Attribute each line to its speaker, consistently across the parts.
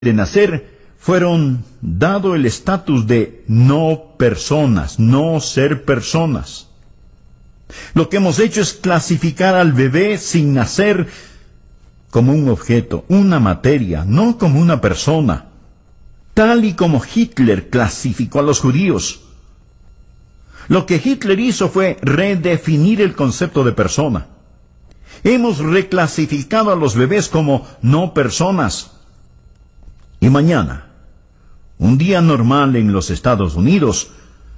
Speaker 1: de nacer, fueron dado el estatus de no personas, no ser personas. Lo que hemos hecho es clasificar al bebé sin nacer como un objeto, una materia, no como una persona, tal y como Hitler clasificó a los judíos. Lo que Hitler hizo fue redefinir el concepto de persona. Hemos reclasificado a los bebés como no personas. Y mañana, un día normal en los Estados Unidos,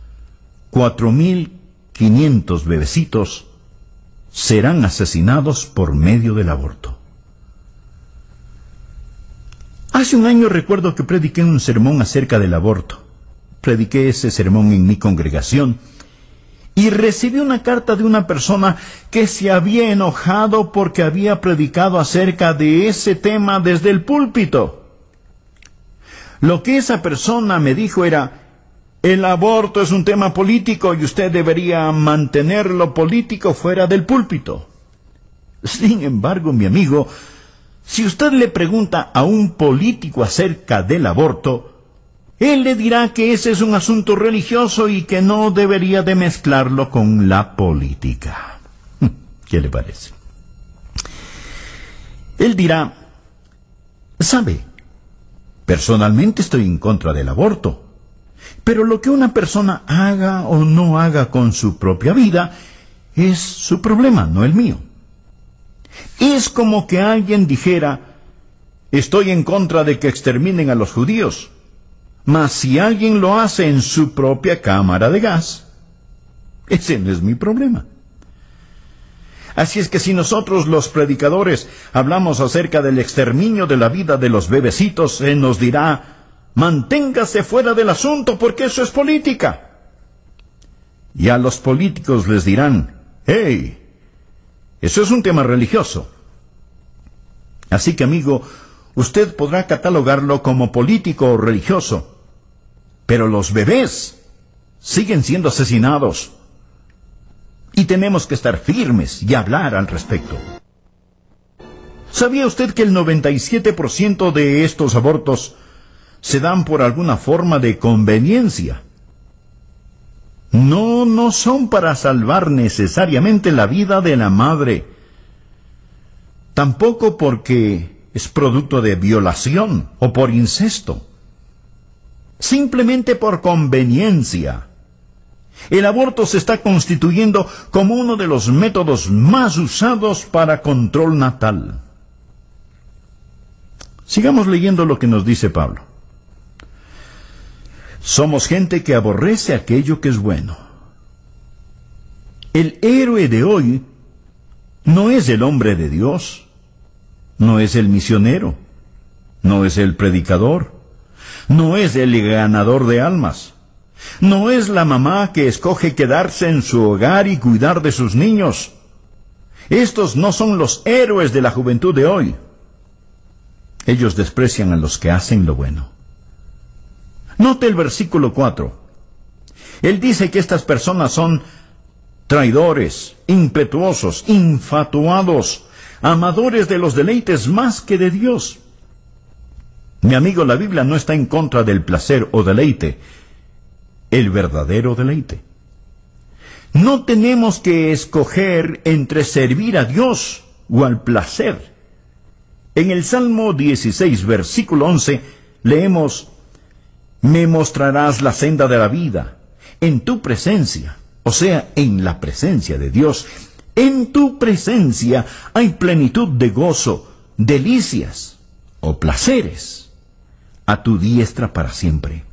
Speaker 1: 4.500 bebecitos serán asesinados por medio del aborto. Hace un año recuerdo que prediqué un sermón acerca del aborto. Prediqué ese sermón en mi congregación y recibí una carta de una persona que se había enojado porque había predicado acerca de ese tema desde el púlpito. Lo que esa persona me dijo era: el aborto es un tema político y usted debería mantener lo político fuera del púlpito. Sin embargo, mi amigo, si usted le pregunta a un político acerca del aborto, él le dirá que ese es un asunto religioso y que no debería de mezclarlo con la política. ¿Qué le parece? Él dirá: ¿sabe? Personalmente estoy en contra del aborto, pero lo que una persona haga o no haga con su propia vida es su problema, no el mío. Es como que alguien dijera: estoy en contra de que exterminen a los judíos, mas si alguien lo hace en su propia cámara de gas, ese no es mi problema. Así es que si nosotros los predicadores hablamos acerca del exterminio de la vida de los bebecitos, se nos dirá: manténgase fuera del asunto porque eso es política. Y a los políticos les dirán: hey, eso es un tema religioso. Así que, amigo, usted podrá catalogarlo como político o religioso, pero los bebés siguen siendo asesinados. Y tenemos que estar firmes y hablar al respecto. ¿Sabía usted que el 97% de estos abortos se dan por alguna forma de conveniencia? No son para salvar necesariamente la vida de la madre. Tampoco porque es producto de violación o por incesto. Simplemente por conveniencia. El aborto se está constituyendo como uno de los métodos más usados para control natal. Sigamos leyendo lo que nos dice Pablo. Somos gente que aborrece aquello que es bueno. El héroe de hoy no es el hombre de Dios, no es el misionero, no es el predicador, no es el ganador de almas. No es la mamá que escoge quedarse en su hogar y cuidar de sus niños. Estos no son los héroes de la juventud de hoy. Ellos desprecian a los que hacen lo bueno. Note el versículo 4. Él dice que estas personas son traidores, impetuosos, infatuados, amadores de los deleites más que de Dios. Mi amigo, la Biblia no está en contra del placer o deleite, el verdadero deleite. No tenemos que escoger entre servir a Dios o al placer. En el Salmo 16, versículo 11, leemos: me mostrarás la senda de la vida, en tu presencia, o sea, en la presencia de Dios. En tu presencia hay plenitud de gozo, delicias o placeres, a tu diestra para siempre.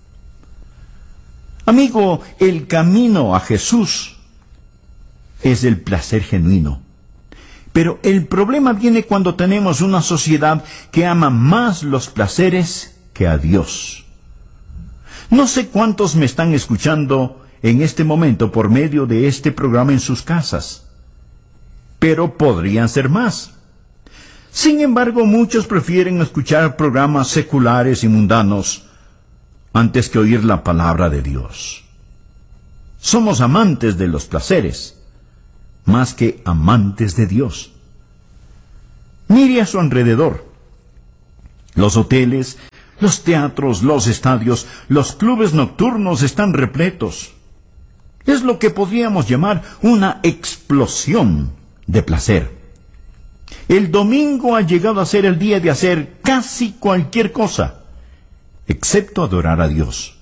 Speaker 1: Amigo, el camino a Jesús es el placer genuino. Pero el problema viene cuando tenemos una sociedad que ama más los placeres que a Dios. No sé cuántos me están escuchando en este momento por medio de este programa en sus casas, pero podrían ser más. Sin embargo, muchos prefieren escuchar programas seculares y mundanos antes que oír la palabra de Dios. Somos amantes de los placeres, más que amantes de Dios. Mire a su alrededor. Los hoteles, los teatros, los estadios, los clubes nocturnos están repletos. Es lo que podríamos llamar una explosión de placer. El domingo ha llegado a ser el día de hacer casi cualquier cosa, excepto adorar a Dios.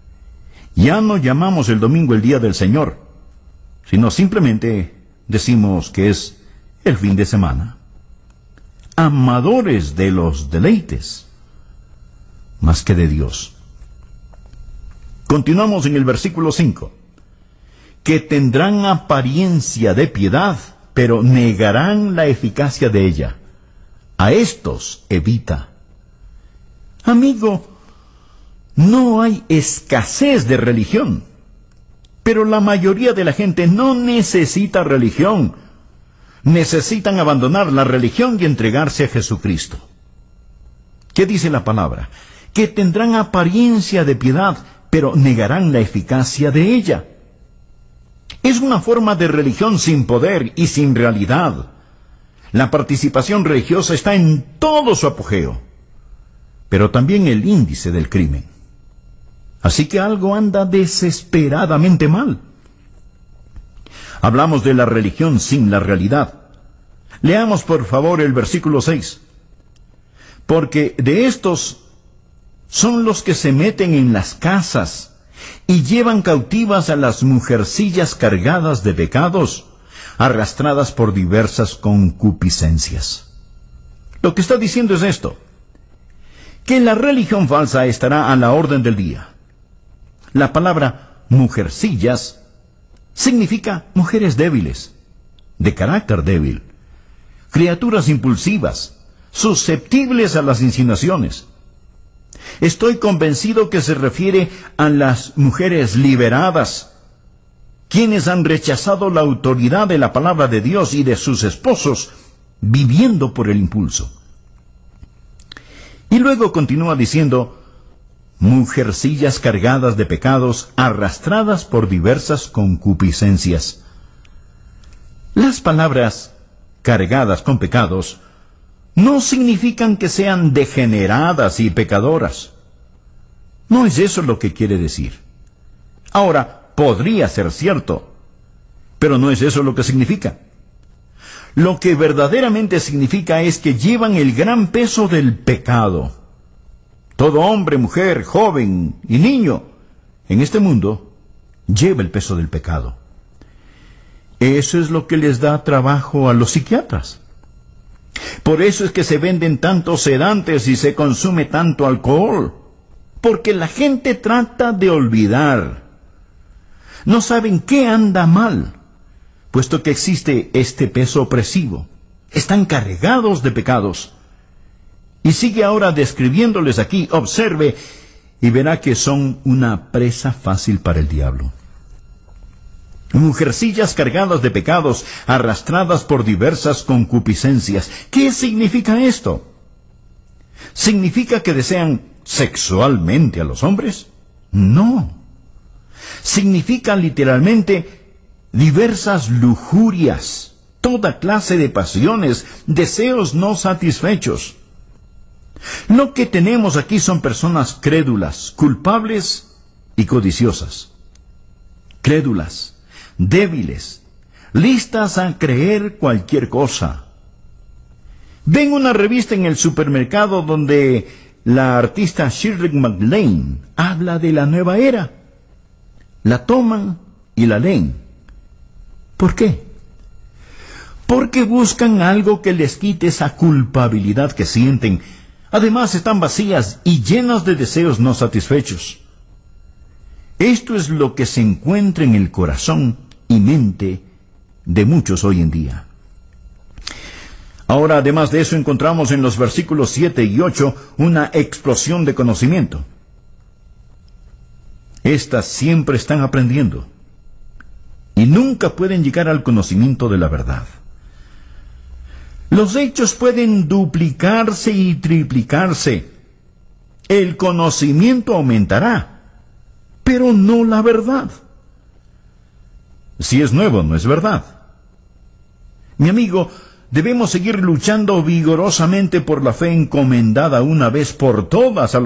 Speaker 1: Ya no llamamos el domingo el día del Señor, sino simplemente decimos que es el fin de semana. Amadores de los deleites, más que de Dios. Continuamos en el versículo 5. Que tendrán apariencia de piedad, pero negarán la eficacia de ella. A estos evita. Amigo, no hay escasez de religión, pero la mayoría de la gente no necesita religión. Necesitan abandonar la religión y entregarse a Jesucristo. ¿Qué dice la palabra? Que tendrán apariencia de piedad, pero negarán la eficacia de ella. Es una forma de religión sin poder y sin realidad. La participación religiosa está en todo su apogeo, pero también el índice del crimen. Así que algo anda desesperadamente mal. Hablamos de la religión sin la realidad. Leamos por favor el versículo 6. Porque de estos son los que se meten en las casas y llevan cautivas a las mujercillas cargadas de pecados, arrastradas por diversas concupiscencias. Lo que está diciendo es esto: que la religión falsa estará a la orden del día. La palabra mujercillas significa mujeres débiles, de carácter débil, criaturas impulsivas, susceptibles a las insinuaciones. Estoy convencido que se refiere a las mujeres liberadas, quienes han rechazado la autoridad de la palabra de Dios y de sus esposos, viviendo por el impulso. Y luego continúa diciendo: mujercillas cargadas de pecados, arrastradas por diversas concupiscencias. Las palabras cargadas con pecados no significan que sean degeneradas y pecadoras. No es eso lo que quiere decir. Ahora, podría ser cierto, pero no es eso lo que significa. Lo que verdaderamente significa es que llevan el gran peso del pecado. Todo hombre, mujer, joven y niño en este mundo lleva el peso del pecado. Eso es lo que les da trabajo a los psiquiatras. Por eso es que se venden tantos sedantes y se consume tanto alcohol, porque la gente trata de olvidar. No saben qué anda mal, puesto que existe este peso opresivo. Están cargados de pecados. Y sigue ahora describiéndoles aquí. Observe y verá que son una presa fácil para el diablo. Mujercillas cargadas de pecados, arrastradas por diversas concupiscencias. ¿Qué significa esto? ¿Significa que desean sexualmente a los hombres? No. Significa literalmente diversas lujurias, toda clase de pasiones, deseos no satisfechos. Lo que tenemos aquí son personas crédulas, culpables y codiciosas. Crédulas, débiles, listas a creer cualquier cosa. Ven una revista en el supermercado donde la artista Shirley MacLaine habla de la nueva era. La toman y la leen. ¿Por qué? Porque buscan algo que les quite esa culpabilidad que sienten. Además, están vacías y llenas de deseos no satisfechos. Esto es lo que se encuentra en el corazón y mente de muchos hoy en día. Ahora, además de eso, encontramos en los versículos 7 y 8 una explosión de conocimiento. Estas siempre están aprendiendo y nunca pueden llegar al conocimiento de la verdad. Los hechos pueden duplicarse y triplicarse. El conocimiento aumentará, pero no la verdad. Si es nuevo, no es verdad. Mi amigo, Debemos seguir luchando vigorosamente por la fe encomendada una vez por todas a